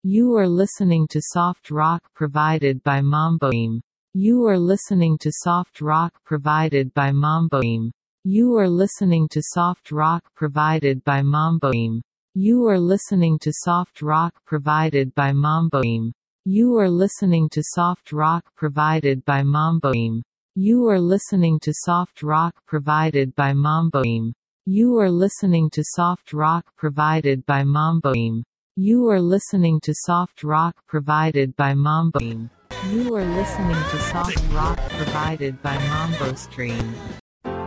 You are listening to soft rock provided by Mamboim. You are listening to soft rock provided by Mamboim. You are listening to soft rock provided by Mamboim. You are listening to soft rock provided by Mamboim. You are listening to soft rock provided by Mamboim. You are listening to soft rock provided by Mamboim. You are listening to soft rock provided by Mamboim. You are listening to soft rock provided by Mamboim. You are listening to soft rock provided by Mambo Stream.